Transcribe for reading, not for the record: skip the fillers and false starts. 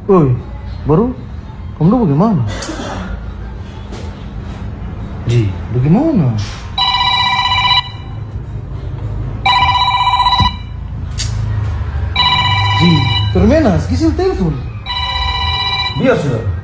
Woi, baru kamu tuh bagaimana? Ji, bagaimana? Ji, termenas, kisil telepon. Biar sudah.